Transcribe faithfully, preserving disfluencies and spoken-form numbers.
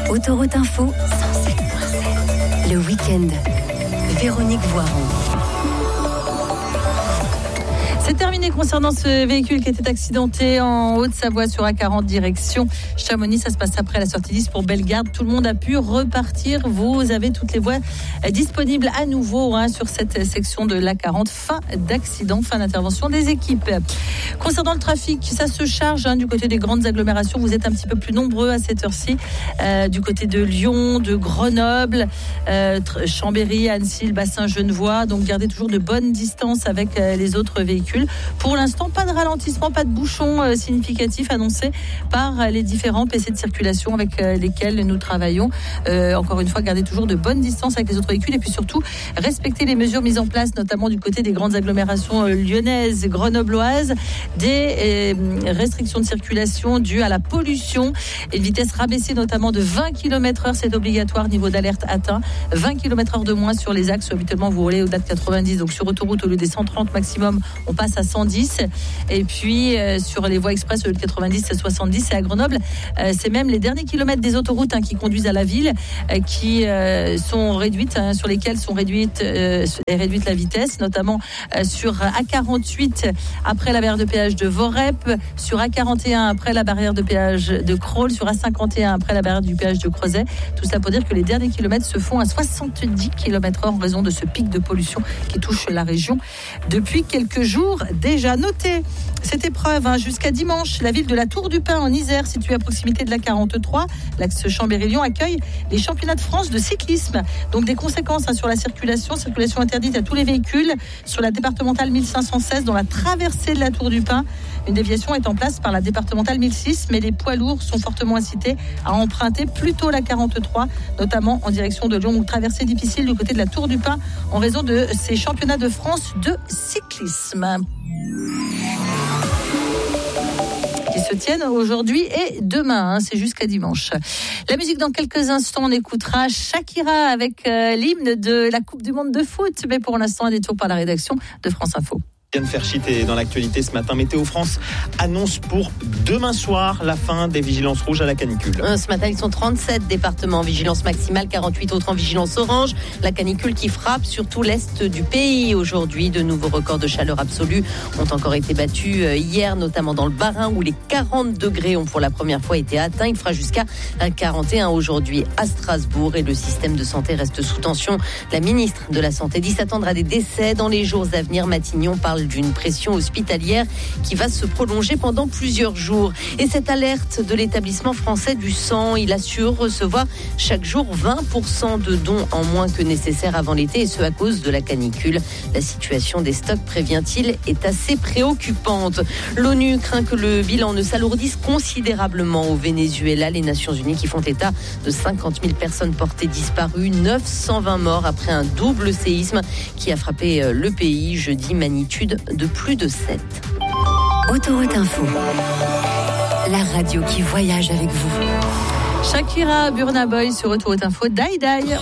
Autoroute Info, cent sept virgule sept. Le week-end, Véronique Voiron. C'est terminé concernant ce véhicule qui était accidenté en Haute-Savoie sur A quarante direction Chamonix. Ça se passe après la sortie dix pour Bellegarde. Tout le monde a pu repartir. Vous avez toutes les voies disponibles à nouveau hein, sur cette section de l'A quarante. Fin d'accident, fin d'intervention des équipes. Concernant le trafic, ça se charge hein, du côté des grandes agglomérations. Vous êtes un petit peu plus nombreux à cette heure-ci. Euh, du côté de Lyon, de Grenoble, euh, Chambéry, Annecy, le bassin genevois. Donc gardez toujours de bonnes distances avec euh, les autres véhicules. Pour l'instant, pas de ralentissement, pas de bouchons euh, significatifs annoncés par euh, les différents P C de circulation avec euh, lesquels nous travaillons. Euh, encore une fois, gardez toujours de bonnes distances avec les autres véhicules et puis surtout, respectez les mesures mises en place, notamment du côté des grandes agglomérations euh, lyonnaises, grenobloises, des euh, restrictions de circulation dues à la pollution. Une vitesse rabaissée notamment de vingt kilomètres heure, c'est obligatoire, niveau d'alerte atteint. vingt kilomètres heure de moins sur les axes où habituellement vous roulez au-delà de quatre-vingt-dix. Donc sur autoroute, au lieu des cent trente maximum, on passe à cent dix. Et puis euh, sur les voies express, au lieu de quatre-vingt-dix, c'est soixante-dix. Et à Grenoble, euh, c'est même les derniers kilomètres des autoroutes hein, qui conduisent à la ville euh, qui euh, sont réduites, hein, sur lesquelles sont réduites, euh, est réduite la vitesse, notamment euh, sur A quarante-huit après la barrière de péage de Vorep, sur A quarante et un après la barrière de péage de Crolles, sur A cinquante et un après la barrière du péage de Crozet. Tout ça pour dire que les derniers kilomètres se font à soixante-dix kilomètres heure en raison de ce pic de pollution qui touche la région depuis quelques jours. Déjà noté cette épreuve hein, jusqu'à dimanche, la ville de la Tour du Pin en Isère, située à proximité de la quarante-trois, l'axe Chambéry-Lyon, accueille les championnats de France de cyclisme. Donc des conséquences hein, sur la circulation, circulation interdite à tous les véhicules sur la départementale mille cinq cent seize dans la traversée de la Tour du Pin. Une déviation est en place par la départementale mille six, mais les poids lourds sont fortement incités à emprunter plutôt la quarante-trois, notamment en direction de Lyon, ou traversée difficile du côté de la Tour du Pin en raison de ces championnats de France de cyclisme qui se tiennent aujourd'hui et demain, hein, c'est jusqu'à dimanche. La musique dans quelques instants, on écoutera Shakira avec euh, l'hymne de la Coupe du Monde de foot, mais pour l'instant un détour par la rédaction de France Info. Yann Ferchit est dans l'actualité ce matin. Météo France annonce pour demain soir la fin des vigilances rouges à la canicule. Ce matin, ils sont trente-sept départements en vigilance maximale, quarante-huit autres en vigilance orange. La canicule qui frappe surtout l'est du pays aujourd'hui. De nouveaux records de chaleur absolue ont encore été battus hier, notamment dans le Bas-Rhin où les quarante degrés ont pour la première fois été atteints. Il fera jusqu'à quarante et un aujourd'hui à Strasbourg et le système de santé reste sous tension. La ministre de la Santé dit s'attendre à des décès dans les jours à venir. Matignon parle d'une pression hospitalière qui va se prolonger pendant plusieurs jours. Et cette alerte de l'établissement français du sang, il assure recevoir chaque jour vingt pour cent de dons en moins que nécessaire avant l'été, et ce à cause de la canicule. La situation des stocks, prévient-il, est assez préoccupante. L'ONU craint que le bilan ne s'alourdisse considérablement au Venezuela. Les Nations Unies qui font état de cinquante mille personnes portées disparues, neuf cent vingt morts après un double séisme qui a frappé le pays jeudi, magnitude de plus de sept. Autoroute Info, la radio qui voyage avec vous. Shakira, Burna Boy sur Autoroute Info, Die Die.